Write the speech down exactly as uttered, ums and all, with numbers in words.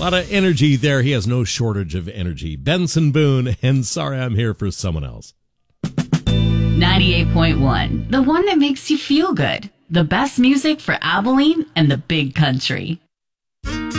lot of energy there. He has no shortage of energy. Benson Boone, and Sorry I'm Here for Someone Else. ninety-eight point one, the one that makes you feel good. The best music for Abilene and the Big Country.